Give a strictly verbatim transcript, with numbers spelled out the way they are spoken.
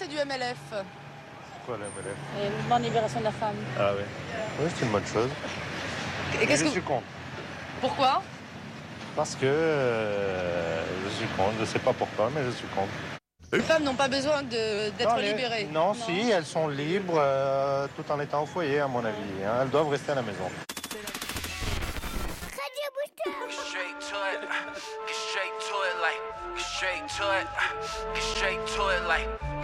c'est du M L F. C'est quoi le M L F? Et le mouvement de libération de la femme. Ah oui. Oui, c'est une bonne chose. Et qu'est-ce je que suis contre. Pourquoi? Parce que euh, je suis contre. Je ne sais pas pourquoi, mais je suis contre. Les femmes n'ont pas besoin de- d'être Non, les- libérées. Non, si, elles sont libres euh, tout en étant au foyer, à mon avis. hein. Elles doivent rester à la maison. Get straight to it, get straight to it like, get straight to it, get straight to it like,